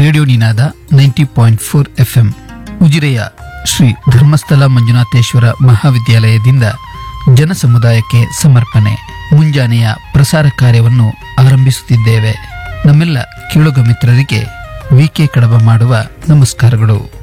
Radio ನಿನಾದ 90.4 FM. ಉಜಿರೆಯ Shri Dharmasthala Manjunatheshwara ಮಹಾವಿದ್ಯಾಲಯದಿಂದ ಜನಸಮುದಾಯಕ್ಕೆ ಸಮರ್ಪಣೆ ಮುಂಜಾನೆಯ ಪ್ರಸಾರ ಕಾರ್ಯವನ್ನು ಆರಂಭಿಸುತ್ತಿದ್ದೇವೆ. ನಮ್ಮೆಲ್ಲ ಕೇಳುಗ ಮಿತ್ರರಿಗೆ ವಿಕೆ ಕಡಬ ಮಾಡುವ ನಮಸ್ಕಾರಗಳು.